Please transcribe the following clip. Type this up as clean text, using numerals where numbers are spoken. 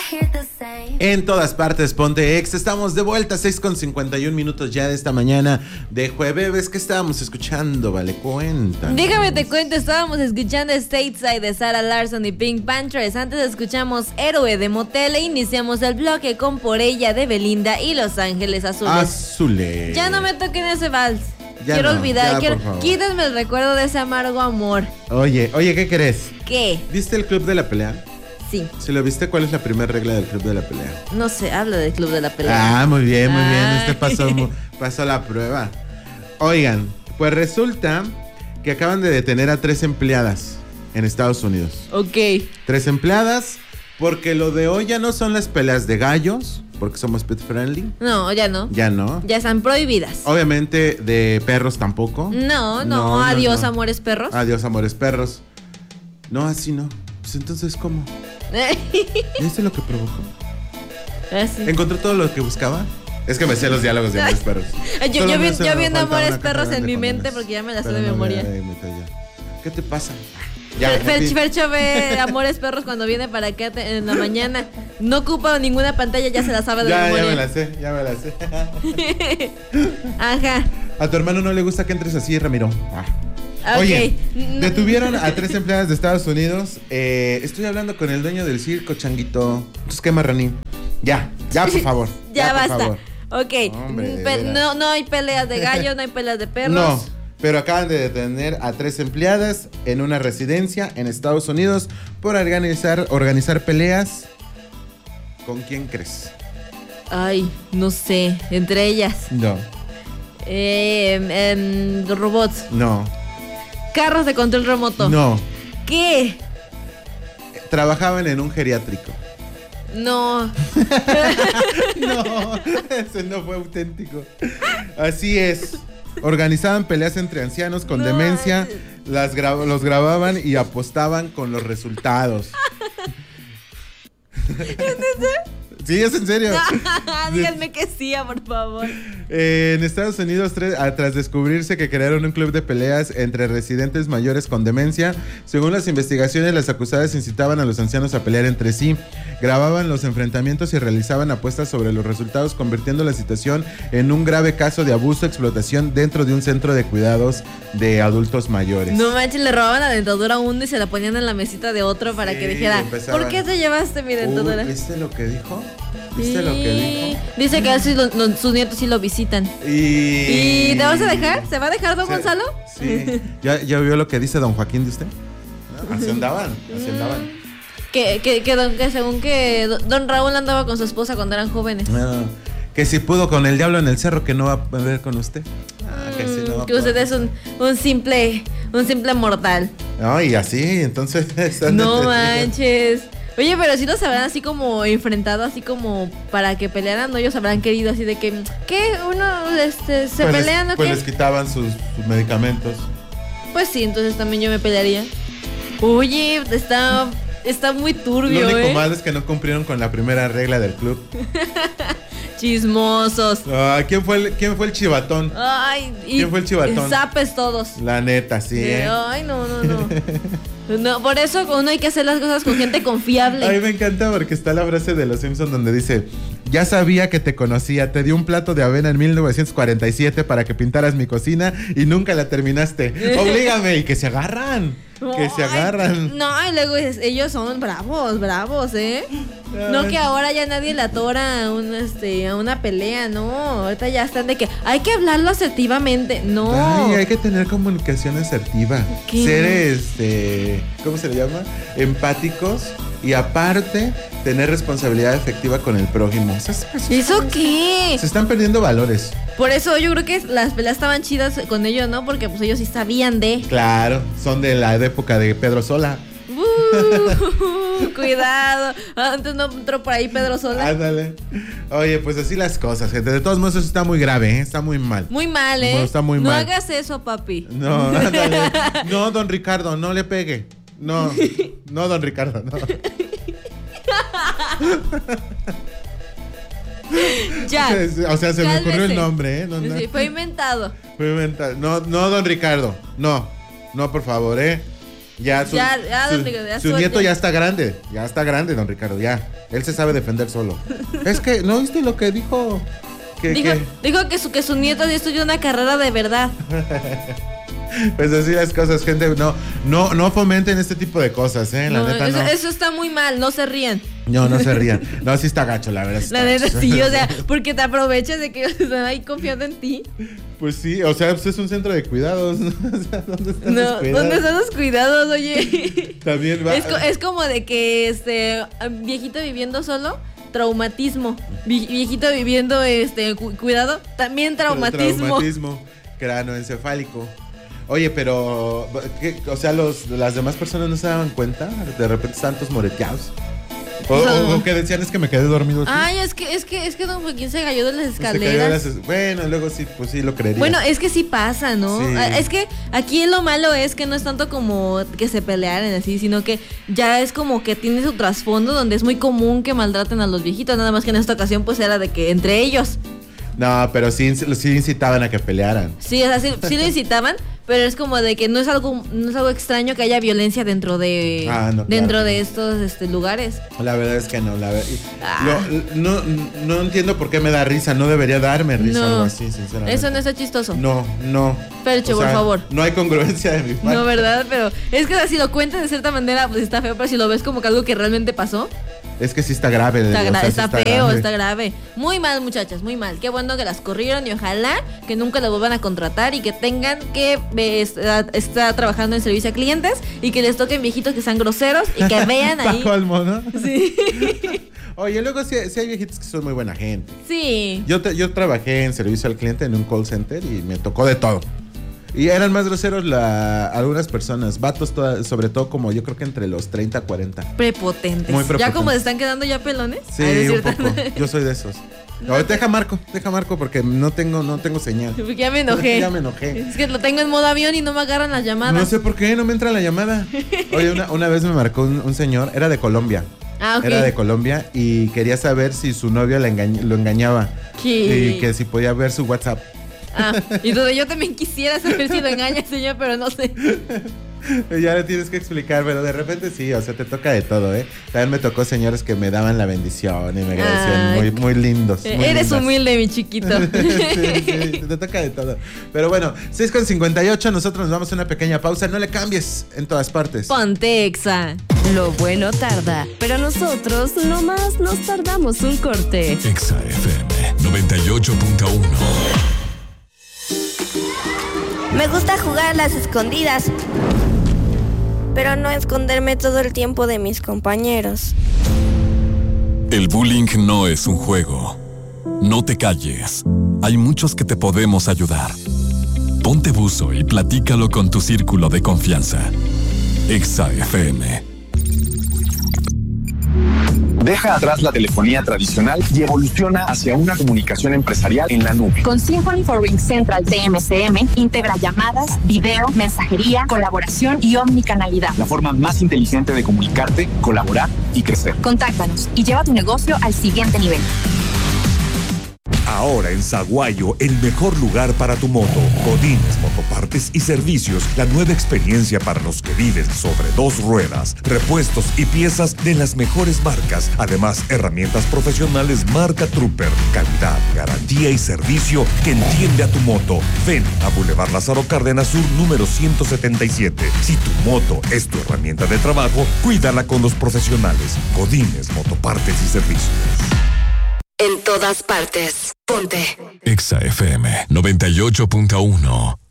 En todas partes, ponte ex. Estamos de vuelta, 6:51 ya de esta mañana de jueves. ¿Qué estábamos escuchando? Vale, cuenta. Déjame te cuento, estábamos escuchando Stateside de Sarah Larsson y Pink Panthers. Antes escuchamos Héroe de Motel e iniciamos el bloque con Por ella de Belinda y Los Ángeles Azules. Azules. Ya no me toquen ese vals. Ya quiero no, olvidar, ya, por favor. quítenme el recuerdo de ese amargo amor. Oye, ¿qué querés? ¿Qué? ¿Viste el Club de la Pelea? Sí. Si lo viste, ¿cuál es la primera regla del Club de la Pelea? No sé, habla del Club de la Pelea. Ah, muy bien, muy bien. Ah. Este pasó la prueba. Oigan, pues resulta que acaban de detener a 3 empleadas en Estados Unidos. Ok. 3 empleadas, porque lo de hoy ya no son las peleas de gallos, porque somos pet friendly. No, ya no. Ya no. Ya están prohibidas. Obviamente de perros tampoco. No, adiós, amores perros. Adiós, amores perros. No, así no. Pues entonces, ¿cómo? ¿Viste lo que provocó? Así. ¿Encontró todo lo que buscaba? Es que me sé los diálogos de amores perros. Yo Solo me viendo faltaba amores una perros caja en grande mi con mente dones. porque ya me la sé Pero de no memoria. ¿Qué te pasa? Fercho ve Amores Perros cuando viene para acá en la mañana. No ocupa ninguna pantalla, ya se la sabe de memoria. Ya me la sé. Ajá. A tu hermano no le gusta que entres así, Ramiro. Ok. Oye, detuvieron a 3 empleadas de Estados Unidos. Estoy hablando con el dueño del circo, Changuito. Entonces, ¿qué, Marranín? Ya, por favor. Ya por basta. favor. Ok. Hombre, de veras. No hay peleas de gallos, no hay peleas de perros. No, pero acaban de detener a 3 empleadas en una residencia en Estados Unidos por organizar peleas. ¿Con quién crees? Ay, no sé. Entre ellas. No. Robots. No. Carros de control remoto. No. ¿Qué? Trabajaban en un geriátrico. No. No, ese no fue auténtico. Así es. Organizaban peleas entre ancianos con demencia, los grababan y apostaban con los resultados. Sí, es en serio. Díganme que sí, por favor. En Estados Unidos, tras descubrirse que crearon un club de peleas entre residentes mayores con demencia, según las investigaciones, las acusadas incitaban a los ancianos a pelear entre sí, grababan los enfrentamientos y realizaban apuestas sobre los resultados, convirtiendo la situación en un grave caso de abuso e explotación dentro de un centro de cuidados de adultos mayores. No manches, le robaban la dentadura a uno y se la ponían en la mesita de otro para que dijera, ¿por qué te llevaste mi dentadura? ¿Viste lo que dijo? ¿Viste lo que dijo? Dice que así sus nietos sí lo visitan. ¿Y te vas a dejar? ¿Se va a dejar don Gonzalo? Sí. ¿Ya vio lo que dice don Joaquín de usted? ¿No? Así andaban. Que según que don Raúl andaba con su esposa cuando eran jóvenes. No, que si pudo con el diablo en el cerro, que no va a ver con usted. Que si no va que usted es un simple mortal. No, y así, entonces. No manches. Oye, pero si los habrán así como enfrentado, así como para que pelearan, ¿no? Ellos habrán querido así de que, ¿qué? Uno se pelean, ¿no? Pues les quitaban sus medicamentos. Pues sí, entonces también yo me pelearía. Oye, está muy turbio, Lo único malo es que no cumplieron con la primera regla del club. Chismosos. ¿Quién fue el chivatón? Ay, ¿Quién fue el chivatón? Zapes todos. La neta, sí. Ay, no. No, por eso uno hay que hacer las cosas con gente confiable. A mí me encanta porque está la frase de Los Simpsons donde dice: ya sabía que te conocía, te di un plato de avena en 1947 para que pintaras mi cocina y nunca la terminaste. Oblígame. Y que se agarran. Se agarran. No, y luego ellos son bravos, ¿eh? No, que ahora ya nadie le atora a una pelea, no. Ahorita ya están de que hay que hablarlo asertivamente. No. Ay, hay que tener comunicación asertiva. ¿Qué? Ser, ¿cómo se le llama? Empáticos. Y aparte, tener responsabilidad efectiva con el prójimo. ¿Eso qué? Se están perdiendo valores. Por eso yo creo que las peleas estaban chidas con ellos, ¿no? Porque pues ellos sí sabían de... Claro, son de la época de Pedro Sola. Cuidado. Antes no entró por ahí Pedro Sola. Ándale. Oye, pues así las cosas, gente. De todos modos, eso está muy grave, ¿eh? Está muy mal. Muy mal, ¿eh? No, está muy mal. No hagas eso, papi. No, ándale. No, don Ricardo, no le pegue. No, don Ricardo, no. Ya. O sea, se me ocurrió el nombre, ¿eh? No. Sí, fue inventado. No, don Ricardo. No, por favor, ¿eh? Ya, su nieto ya está grande, don Ricardo, ya. Él se sabe defender solo. Es que, ¿no viste lo que dijo? Dijo que su nieto estudió una carrera de verdad. Pues así las cosas, gente, no fomenten este tipo de cosas, la neta no. Eso está muy mal, no se rían. No se rían. No, sí está gacho, la verdad. La neta sí, o sea, porque te aprovechas de que están ahí confiando en ti. Pues sí, o sea, pues es un centro de cuidados, ¿no? O sea, ¿dónde están los cuidados? ¿Dónde están los cuidados, oye? También va. Es como de que viejito viviendo solo, traumatismo. Viejito viviendo cuidado, también traumatismo. Cranoencefálico. Oye, pero o sea, las demás personas no se daban cuenta, de repente están todos moreteados. O que decían es que me quedé dormido. ¿Sí? Ay, es que don Joaquín se cayó de las escaleras. Bueno, luego sí, pues sí lo creería. Bueno, es que sí pasa, ¿no? Sí. Es que aquí lo malo es que no es tanto como que se pelearan así, sino que ya es como que tiene su trasfondo donde es muy común que maltraten a los viejitos, nada más que en esta ocasión pues era de que entre ellos. No, pero sí incitaban a que pelearan. Sí, o sea, sí lo incitaban, pero es como de que no es algo extraño que haya violencia dentro de estos lugares. La verdad es que no, no entiendo por qué me da risa, no debería darme risa algo así, sinceramente. Eso no está chistoso. No. Fercho, por favor. No hay congruencia de mi parte. No, ¿verdad? Pero es que si lo cuentas de cierta manera, pues está feo, pero si lo ves como que algo que realmente pasó. Es que sí está grave. Está feo, está grave. Muy mal, muchachas, muy mal. Qué bueno que las corrieron y ojalá que nunca las vuelvan a contratar y que tengan que estar trabajando en servicio a clientes y que les toquen viejitos que sean groseros y que vean ahí. Bajo el mono. Sí. Oye, luego sí hay viejitos que son muy buena gente. Sí. Yo trabajé en servicio al cliente en un call center y me tocó de todo. Y eran más groseros algunas personas, vatos, sobre todo como yo creo que entre los 30 a 40. Prepotentes. Muy prepotentes. ¿Ya como están quedando ya pelones? Sí, un poco. Yo soy de esos. No, deja Marco porque no tengo señal. Porque ya me enojé. Es que lo tengo en modo avión y no me agarran las llamadas. No sé por qué, no me entra la llamada. Oye, una vez me marcó un señor, era de Colombia. Ah, ok. Era de Colombia y quería saber si su novio lo engañaba. ¿Qué? Y que si podía ver su WhatsApp. Y donde yo también quisiera saber si lo engaña, señor, pero no sé. Ya le tienes que explicar, pero de repente sí, o sea, te toca de todo, ¿eh? También me tocó señores que me daban la bendición y me agradecían, muy, muy lindos. Muy eres lindas. humilde, mi chiquito. Sí, te toca de todo. Pero bueno, 6:58, nosotros nos vamos a una pequeña pausa. No le cambies en todas partes. Ponte Exa. Lo bueno tarda, pero nosotros nomás nos tardamos un corte. Exa FM 98.1. Me gusta jugar a las escondidas, pero no esconderme todo el tiempo de mis compañeros. El bullying no es un juego. No te calles. Hay muchos que te podemos ayudar. Ponte buzo y platícalo con tu círculo de confianza. Exa FM. Deja atrás la telefonía tradicional y evoluciona hacia una comunicación empresarial en la nube. Con Symphony for Ring Central de MCM, integra llamadas, video, mensajería, colaboración y omnicanalidad. La forma más inteligente de comunicarte, colaborar y crecer. Contáctanos y lleva tu negocio al siguiente nivel. Ahora en Saguayo, el mejor lugar para tu moto. Godínez Motopartes y Servicios, la nueva experiencia para los que viven sobre dos ruedas. Repuestos y piezas de las mejores marcas. Además, herramientas profesionales marca Trooper. Calidad, garantía y servicio que entiende a tu moto. Ven a Boulevard Lázaro Cárdenas Sur, número 177. Si tu moto es tu herramienta de trabajo, cuídala con los profesionales. Godínez Motopartes y Servicios. En todas partes. Ponte Exa FM 98.1.